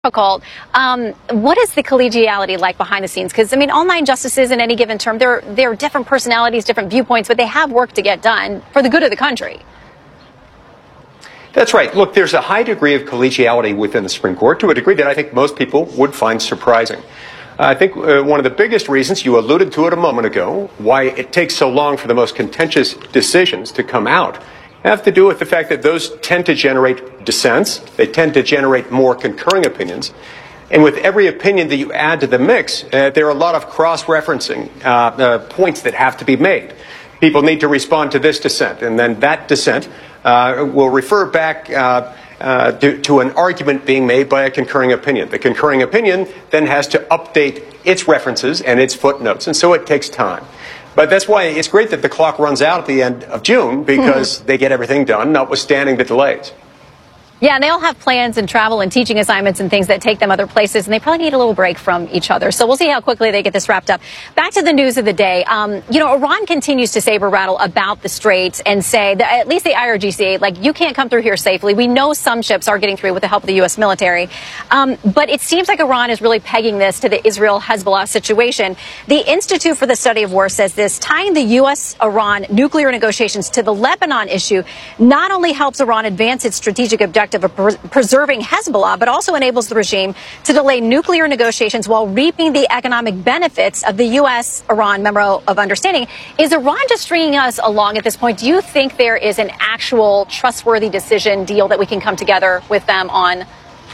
Difficult. What is the collegiality like behind the scenes? Because, I mean, all 9 justices in any given term, they're different personalities, different viewpoints, but they have work to get done for the good of the country. That's right. Look, there's a high degree of collegiality within the Supreme Court, to a degree that I think most people would find surprising. I think one of the biggest reasons, you alluded to it a moment ago, why it takes so long for the most contentious decisions to come out have to do with the fact that those tend to generate dissents. They tend to generate more concurring opinions. And with every opinion that you add to the mix, there are a lot of cross-referencing points that have to be made. People need to respond to this dissent, and then that dissent will refer back to an argument being made by a concurring opinion. The concurring opinion then has to update its references and its footnotes, and so it takes time. But that's why it's great that the clock runs out at the end of June, because they get everything done, notwithstanding the delays. Yeah, and they all have plans and travel and teaching assignments and things that take them other places, and they probably need a little break from each other. So we'll see how quickly they get this wrapped up. Back to the news of the day. Iran continues to saber rattle about the Strait and say that at least the IRGC, like, you can't come through here safely. We know some ships are getting through with the help of the U.S. military. But it seems like Iran is really pegging this to the Israel-Hezbollah situation. The Institute for the Study of War says this: tying the U.S.-Iran nuclear negotiations to the Lebanon issue not only helps Iran advance its strategic objective of preserving Hezbollah, but also enables the regime to delay nuclear negotiations while reaping the economic benefits of the U.S.-Iran Memorandum of Understanding. Is Iran just stringing us along at this point? Do you think there is an actual trustworthy decision deal that we can come together with them on?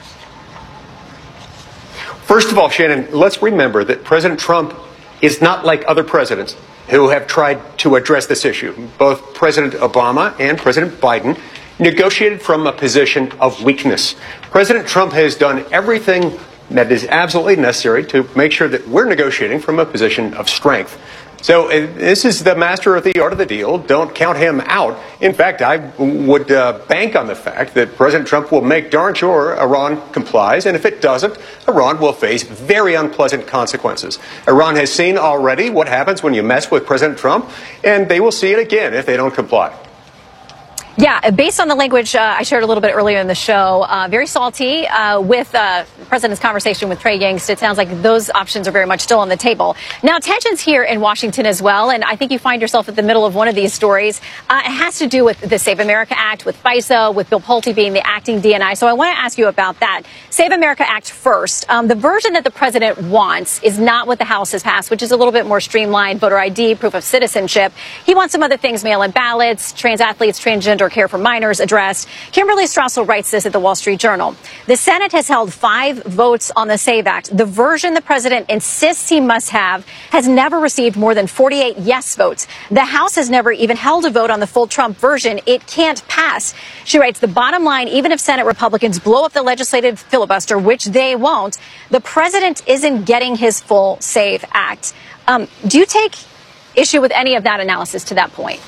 First of all, Shannon, let's remember that President Trump is not like other presidents who have tried to address this issue. Both President Obama and President Biden negotiated from a position of weakness. President Trump has done everything that is absolutely necessary to make sure that we're negotiating from a position of strength. So this is the master of the art of the deal. Don't count him out. In fact, I would bank on the fact that President Trump will make darn sure Iran complies. And if it doesn't, Iran will face very unpleasant consequences. Iran has seen already what happens when you mess with President Trump, and they will see it again if they don't comply. Yeah, based on the language I shared a little bit earlier in the show, very salty with the president's conversation with Trey Yingst. It sounds like those options are very much still on the table. Now, tensions here in Washington as well, and I think you find yourself at the middle of one of these stories. It has to do with the Save America Act, with FISA, with Bill Pulte being the acting DNI. So I want to ask you about that. Save America Act first. The version that the president wants is not what the House has passed, which is a little bit more streamlined: voter ID, proof of citizenship. He wants some other things: mail-in ballots, trans athletes, transgender care for minors addressed. Kimberly Strassel writes this at the Wall Street Journal. The Senate has held 5 votes on the SAVE Act. The version the president insists he must have has never received more than 48 yes votes. The House has never even held a vote on the full Trump version. It can't pass. She writes, the bottom line, even if Senate Republicans blow up the legislative filibuster, which they won't, the president isn't getting his full SAVE Act. Do you take issue with any of that analysis to that point?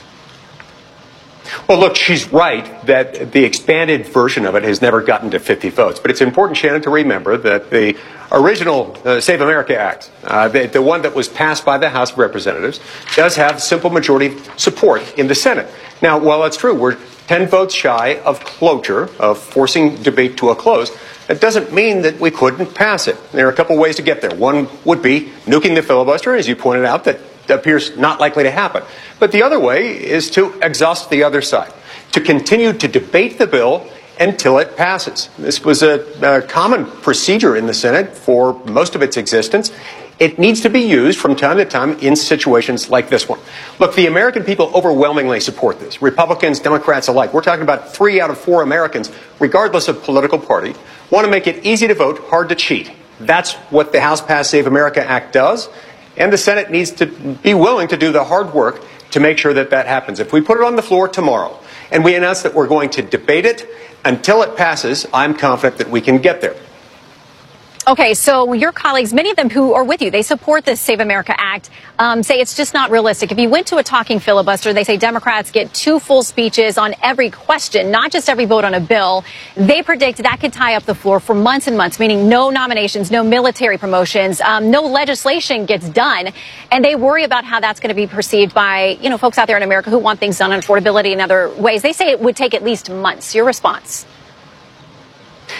Well, look, she's right that the expanded version of it has never gotten to 50 votes. But it's important, Shannon, to remember that the original Save America Act, the one that was passed by the House of Representatives, does have simple majority support in the Senate. Now, while that's true, we're 10 votes shy of closure, of forcing debate to a close. That doesn't mean that we couldn't pass it. There are a couple ways to get there. One would be nuking the filibuster, as you pointed out, that appears not likely to happen. But the other way is to exhaust the other side, to continue to debate the bill until it passes. This was a common procedure in the Senate for most of its existence. It needs to be used from time to time in situations like this one. Look, the American people overwhelmingly support this. Republicans, Democrats alike. We're talking about 3 out of 4 Americans, regardless of political party, want to make it easy to vote, hard to cheat. That's what the House-passed Save America Act does. And the Senate needs to be willing to do the hard work to make sure that that happens. If we put it on the floor tomorrow and we announce that we're going to debate it until it passes, I'm confident that we can get there. Okay, so your colleagues, many of them who are with you, they support this Save America Act, say it's just not realistic. If you went to a talking filibuster, they say Democrats get 2 full speeches on every question, not just every vote on a bill. They predict that could tie up the floor for months and months, meaning no nominations, no military promotions, no legislation gets done. And they worry about how that's going to be perceived by, folks out there in America who want things done on affordability and other ways. They say it would take at least months. Your response?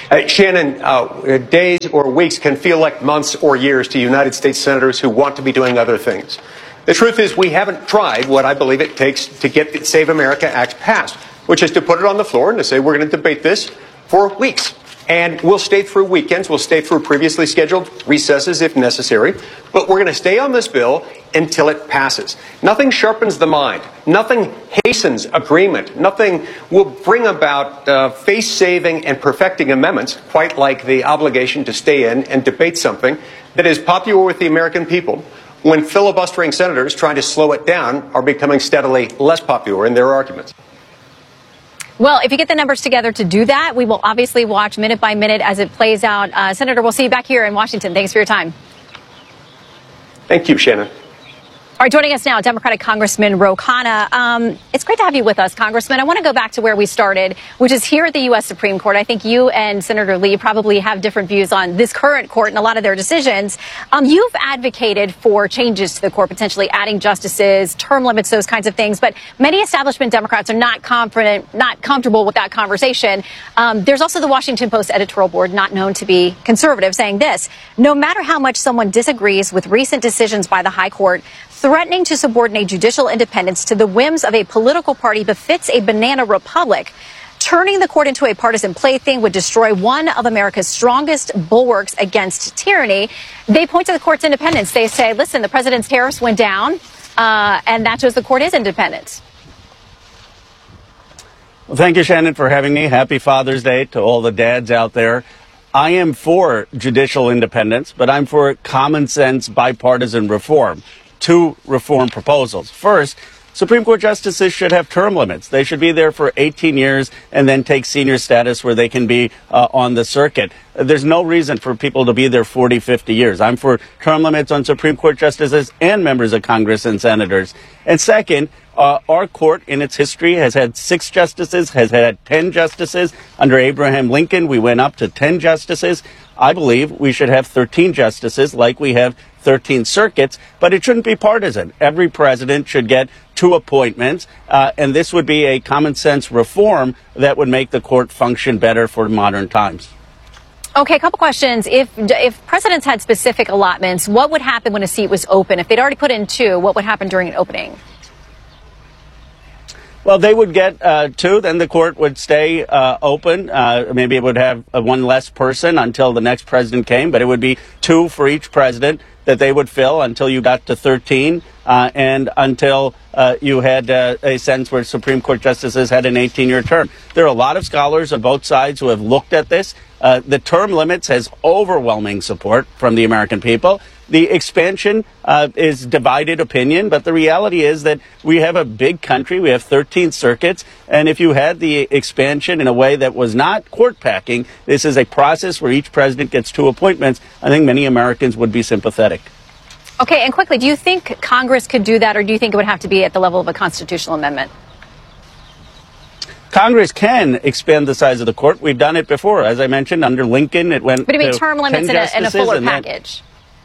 Shannon, days or weeks can feel like months or years to United States senators who want to be doing other things. The truth is we haven't tried what I believe it takes to get the Save America Act passed, which is to put it on the floor and to say we're going to debate this for weeks. And we'll stay through weekends. We'll stay through previously scheduled recesses if necessary. But we're going to stay on this bill until it passes. Nothing sharpens the mind. Nothing hastens agreement. Nothing will bring about face-saving and perfecting amendments, quite like the obligation to stay in and debate something that is popular with the American people when filibustering senators trying to slow it down are becoming steadily less popular in their arguments. Well, if you get the numbers together to do that, we will obviously watch minute by minute as it plays out. Senator, we'll see you back here in Washington. Thanks for your time. Thank you, Shannon. All right, joining us now, Democratic Congressman Ro Khanna. It's great to have you with us, Congressman. I want to go back to where we started, which is here at the U.S. Supreme Court. I think you and Senator Lee probably have different views on this current court and a lot of their decisions. You've advocated for changes to the court, potentially adding justices, term limits, those kinds of things. But many establishment Democrats are not comfortable with that conversation. There's also the Washington Post editorial board, not known to be conservative, saying this: no matter how much someone disagrees with recent decisions by the high court, threatening to subordinate judicial independence to the whims of a political party befits a banana republic. Turning the court into a partisan plaything would destroy one of America's strongest bulwarks against tyranny. They point to the court's independence. They say, listen, the president's tariffs went down, and that shows the court is independent. Well, thank you, Shannon, for having me. Happy Father's Day to all the dads out there. I am for judicial independence, but I'm for common sense bipartisan reform. Two reform proposals. First, Supreme Court justices should have term limits. They should be there for 18 years and then take senior status where they can be on the circuit. There's no reason for people to be there 40, 50 years. I'm for term limits on Supreme Court justices and members of Congress and senators. And second, our court in its history has had 6 justices, has had 10 justices. Under Abraham Lincoln, we went up to 10 justices. I believe we should have 13 justices like we have 13 circuits, but it shouldn't be partisan. Every president should get 2 appointments, and this would be a common sense reform that would make the court function better for modern times. Okay, a couple questions. If presidents had specific allotments, what would happen when a seat was open? If they'd already put in 2, what would happen during an opening? Well, they would get 2, then the court would stay open. Maybe it would have one less person until the next president came, but it would be 2 for each president that they would fill until you got to 13 and until you had a sense where Supreme Court justices had an 18-year term. There are a lot of scholars on both sides who have looked at this. The term limits has overwhelming support from the American people. The expansion is divided opinion, but the reality is that we have a big country. We have 13 circuits, and if you had the expansion in a way that was not court packing, this is a process where each president gets 2 appointments, I think many Americans would be sympathetic. Okay, and quickly, do you think Congress could do that, or do you think it would have to be at the level of a constitutional amendment? Congress can expand the size of the court. We've done it before. As I mentioned, under Lincoln, it went to 10 justices. But term limits in a fuller package.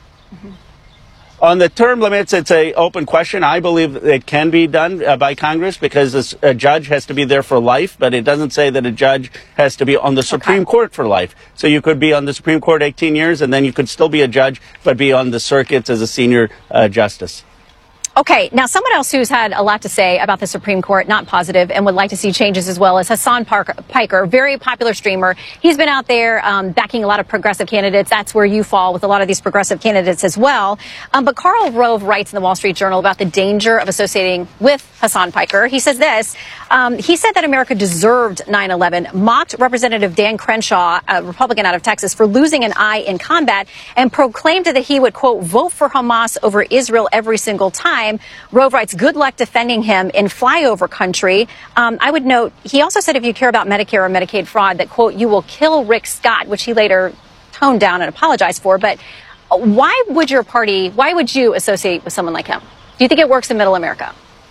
On the term limits, it's an open question. I believe it can be done by Congress because a judge has to be there for life, but it doesn't say that a judge has to be on the Supreme Court for life. So you could be on the Supreme Court 18 years, and then you could still be a judge, but be on the circuits as a senior justice. Okay, now someone else who's had a lot to say about the Supreme Court, not positive, and would like to see changes as well, is Hasan Piker, very popular streamer. He's been out there backing a lot of progressive candidates. That's where you fall with a lot of these progressive candidates as well. But Karl Rove writes in the Wall Street Journal about the danger of associating with Hasan Piker. He says this. He said that America deserved 9/11, mocked Representative Dan Crenshaw, a Republican out of Texas, for losing an eye in combat, and proclaimed that he would, quote, vote for Hamas over Israel every single time. Rove writes, good luck defending him in flyover country. I would note, he also said if you care about Medicare or Medicaid fraud, that, quote, you will kill Rick Scott, which he later toned down and apologized for. But why would you associate with someone like him? Do you think it works in Middle America?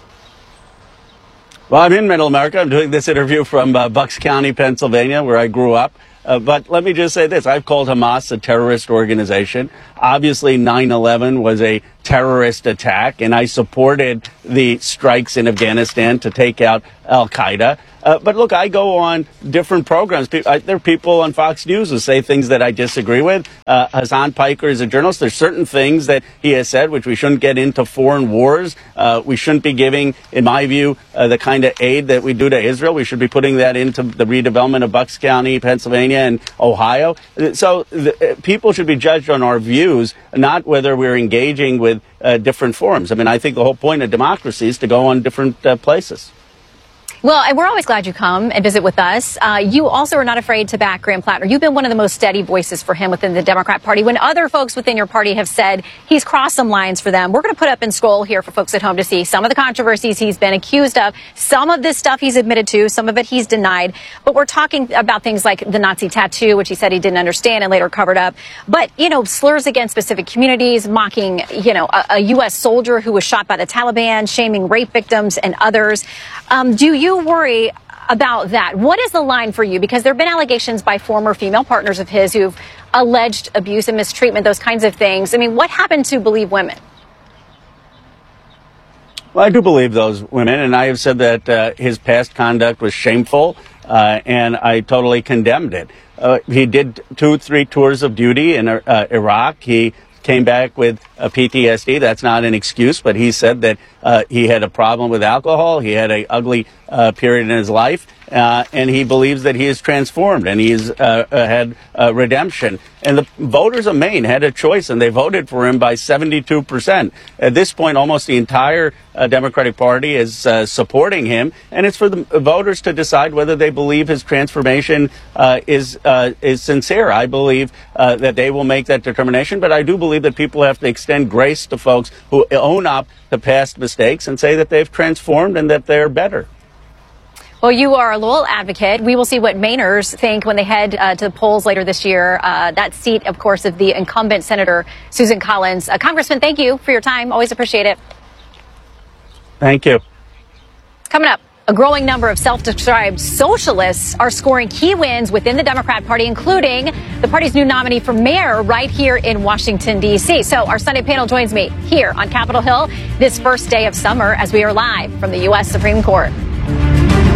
Well, I'm in Middle America. I'm doing this interview from Bucks County, Pennsylvania, where I grew up. But let me just say this. I've called Hamas a terrorist organization. Obviously, 9/11 was a terrorist attack, and I supported the strikes in Afghanistan to take out al-Qaeda. But look, I go on different programs. There are people on Fox News who say things that I disagree with. Hassan Piker is a journalist. There's certain things that he has said which we shouldn't get into foreign wars. We shouldn't be giving, in my view, the kind of aid that we do to Israel. We should be putting that into the redevelopment of Bucks County, Pennsylvania, and Ohio. So people should be judged on our views, not whether we're engaging with different forums. I mean, I think the whole point of democracy is to go on different places. Well, and we're always glad you come and visit with us. You also are not afraid to back Graham Plattner. You've been one of the most steady voices for him within the Democrat Party. When other folks within your party have said he's crossed some lines for them, we're going to put up and scroll here for folks at home to see some of the controversies he's been accused of. Some of this stuff he's admitted to, some of it he's denied. But we're talking about things like the Nazi tattoo, which he said he didn't understand and later covered up. But, slurs against specific communities, mocking, a U.S. soldier who was shot by the Taliban, shaming rape victims and others. Do you worry about that? What is the line for you? Because there have been allegations by former female partners of his who've alleged abuse and mistreatment, those kinds of things. I mean, what happened to Believe Women? Well, I do believe those women, and I have said that his past conduct was shameful, and I totally condemned it. He did 2-3 tours of duty in Iraq. He came back with PTSD. That's not an excuse, but he said that he had a problem with alcohol. He had an ugly period in his life, and he believes that he is transformed and he's had redemption. And the voters of Maine had a choice, and they voted for him by 72%. At this point, almost the entire Democratic Party is supporting him, and it's for the voters to decide whether they believe his transformation is sincere. I believe that they will make that determination, but I do believe that people have to extend grace to folks who own up to past mistakes and say that they've transformed and that they're better. Well, you are a loyal advocate. We will see what Mainers think when they head to the polls later this year. That seat, of course, of the incumbent Senator Susan Collins. Congressman, thank you for your time. Always appreciate it. Thank you. Coming up, a growing number of self-described socialists are scoring key wins within the Democrat Party, including the party's new nominee for mayor right here in Washington, D.C. So our Sunday panel joins me here on Capitol Hill this first day of summer as we are live from the U.S. Supreme Court.